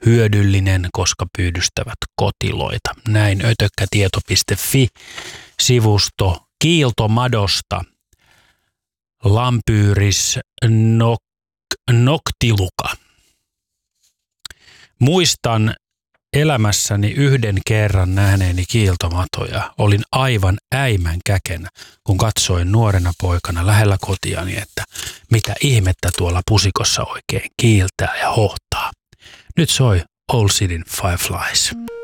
hyödyllinen, koska pyydystävät kotiloita. Näin ötökkätieto.fi-sivusto kiiltomadosta. Lampyris noctiluca. Muistan elämässäni yhden kerran nähneeni kiiltomatoja. Olin aivan äimän käkenä, kun katsoin nuorena poikana lähellä kotiani, että mitä ihmettä tuolla pusikossa oikein kiiltää ja hohtaa. Nyt soi Old Cityn Fireflies.